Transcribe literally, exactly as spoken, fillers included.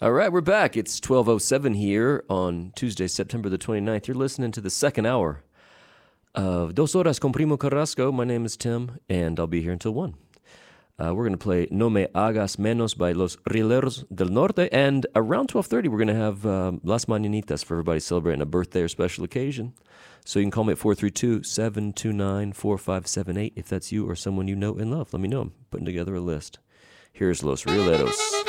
All right, we're back. It's twelve oh seven here on Tuesday, September the twenty-ninth. You're listening to the second hour of Dos Horas con Primo Carrasco. My name is Tim, and I'll be here until one. Uh, we're going to play No Me Hagas Menos by Los Rieleros del Norte, and around twelve thirty, we're going to have um, Las Mañanitas for everybody celebrating a birthday or special occasion. So you can call me at four three two, seven two nine, four five seven eight if that's you or someone you know and love. Let me know. I'm putting together a list. Here's Los Rieleros.